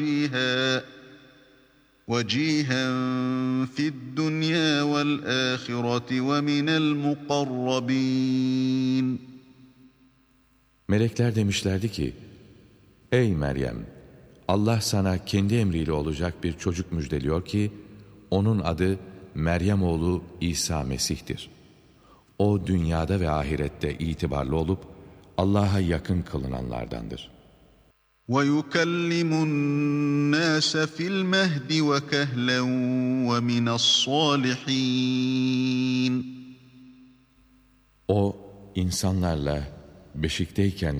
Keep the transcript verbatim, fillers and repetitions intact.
وجيها وجيها في الدنيا والآخرة ومن المقربين. Melekler demişlerdi ki, ey Meryem! Allah sana kendi emriyle olacak bir çocuk müjdeliyor ki, onun adı Meryem oğlu İsa Mesih'tir. O dünyada ve ahirette itibarlı olup, Allah'a yakın kılınanlardandır. وَيُكَلِّمُ النَّاسَ فِي الْمَهْدِ وَكَهْلًا وَمِنَ الصَّالِحِينَ. O, insanlarla beşikteyken